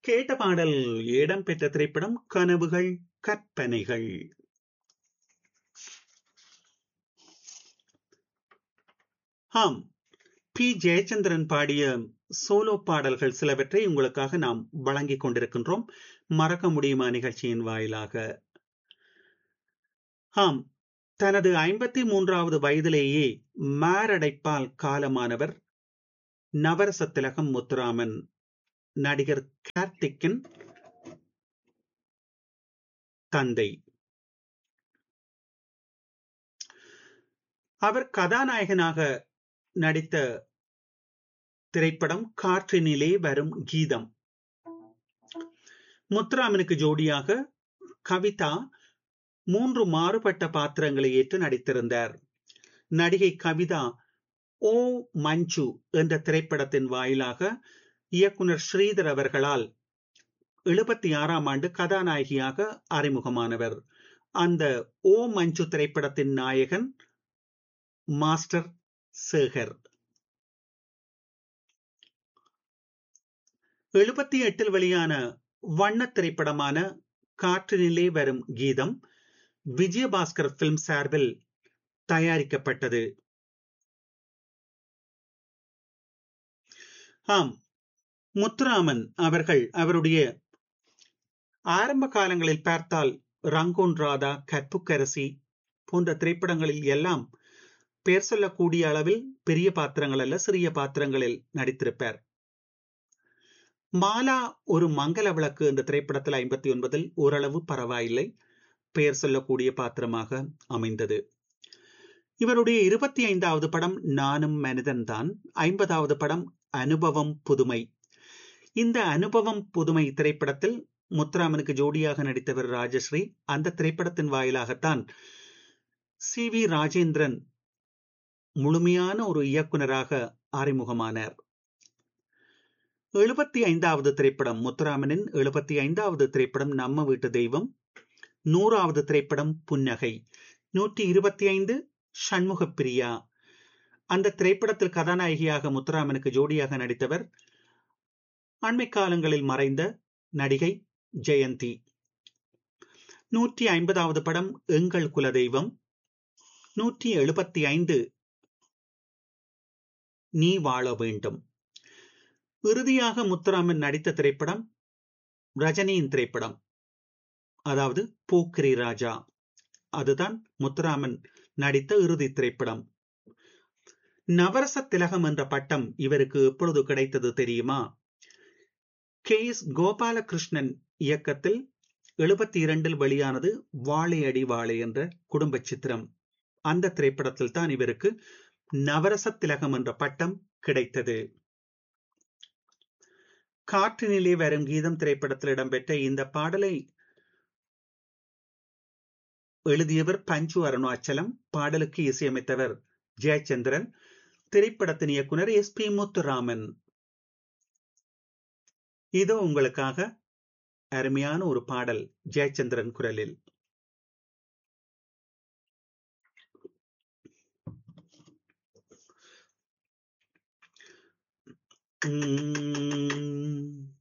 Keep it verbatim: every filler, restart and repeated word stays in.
கேட்ட பாடல் இடம்பெற்ற திரைப்படம் கனவுகள் கற்பனைகள். ஆம், பி ஜெயச்சந்திரன் பாடிய சோலோ பாடல்கள் சிலவற்றை உங்களுக்காக நாம் வழங்கிக் கொண்டிருக்கின்றோம் மறக்க முடியுமா நிகழ்ச்சியின் வாயிலாக. ஆம், தனது ஐம்பத்தி மூன்றாவது வயதிலேயே மாரடைப்பால் காலமானவர் நவரச திலகம் முத்துராமன், நடிகர் கார்த்திக்கின் தந்தை. அவர் கதாநாயகனாக நடித்த திரைப்படம் காற்றினிலே வரும் கீதம். முத்துராமனுக்கு ஜோடியாக கவிதா மூன்று மாறுபட்ட பாத்திரங்களை ஏற்று நடித்திருந்தார். நடிகை கவிதா ஓ மஞ்சு என்ற திரைப்படத்தின் வாயிலாக இயக்குனர் ஸ்ரீதர் அவர்களால் எழுபத்தி ஆறாம் ஆண்டு கதாநாயகியாக அறிமுகமானவர். அந்த ஓ மஞ்சு திரைப்படத்தின் நாயகன் மாஸ்டர் சேகர். எழுபத்தி எட்டில் வெளியான வண்ண திரைப்படமான காற்றினிலே வரும் கீதம் விஜயபாஸ்கர் பிலிம் சார்பில் தயாரிக்கப்பட்டது. ஆம், முத்துராமன் அவர்கள் அவருடைய ஆரம்ப காலங்களில் பார்த்தால் ரங்கூன் ராதா, கற்புக்கரசி போன்ற திரைப்படங்களில் எல்லாம் பெயர் சொல்லக்கூடிய அளவில் பெரிய பாத்திரங்கள் அல்ல, சிறிய பாத்திரங்களில் நடித்திருப்பார். மாலா ஒரு மங்கள விளக்கு என்ற திரைப்படத்தில் ஐம்பத்தி ஒன்பதில் ஓரளவு பரவாயில்லை, பெயர் சொல்லக்கூடிய பாத்திரமாக அமைந்தது. இவருடைய இருபத்தி ஐந்தாவது படம் நானும் மனிதன் தான். ஐம்பதாவது படம் அனுபவம் புதுமை. இந்த அனுபவம் புதுமை திரைப்படத்தில் முத்துராமனுக்கு ஜோடியாக நடித்தவர் ராஜஸ்ரீ. அந்த திரைப்படத்தின் வாயிலாகத்தான் சி வி ராஜேந்திரன் முழுமையான ஒரு இயக்குனராக அறிமுகமானார். எழுபத்தி ஐந்தாவது திரைப்படம் முத்துராமனின் எழுபத்தி ஐந்தாவது திரைப்படம் நம்ம வீட்டு தெய்வம். நூறாவது திரைப்படம் புன்னகை. நூற்றி இருபத்தி ஐந்து சண்முக பிரியா. அந்த திரைப்படத்தில் கதாநாயகியாக முத்துராமனுக்கு ஜோடியாக நடித்தவர் அண்மை காலங்களில் மறைந்த நடிகை ஜெயந்தி. நூற்றி ஐம்பதாவது படம் எங்கள் குலதெய்வம். நூற்றி எழுபத்தி ஐந்து நீ வாழ வேண்டும். இறுதியாக முத்துராமன் நடித்த திரைப்படம் ரஜினியின் திரைப்படம், அதாவது போக்கிரி ராஜா. அதுதான் முத்துராமன் நடித்த இறுதி திரைப்படம். நவரச திலகம் என்ற பட்டம் இவருக்கு எப்பொழுது கிடைத்தது தெரியுமா? கே எஸ் கோபாலகிருஷ்ணன் இயக்கத்தில் எழுபத்தி இரண்டில் வெளியானது வாழையடி வாழை என்ற குடும்ப சித்திரம். அந்த திரைப்படத்தில் தான் இவருக்கு நவரச திலகம் என்ற பட்டம் கிடைத்தது. காற்றினிலே வரும் கீதம் திரைப்படத்தில் இடம்பெற்ற இந்த பாடலை எழுதியவர் பஞ்சு அருணாச்சலம், பாடலுக்கு இசையமைத்தவர் ஜெயச்சந்திரன், திரைப்படத்தின் இயக்குனர் எஸ் பி முத்துராமன். இதோ உங்களுக்காக அருமையான ஒரு பாடல் ஜெயச்சந்திரன் குரலில். உம்